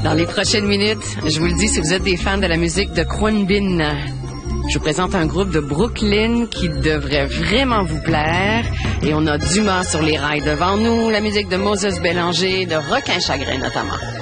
Dans les prochaines minutes, je vous le dis, si vous êtes des fans de la musique de Kwon Bin, je vous présente un groupe de Brooklyn qui devrait vraiment vous plaire. Et on a Dumas sur les rails devant nous, la musique de Moses Bélanger, de Requin Chagrin notamment.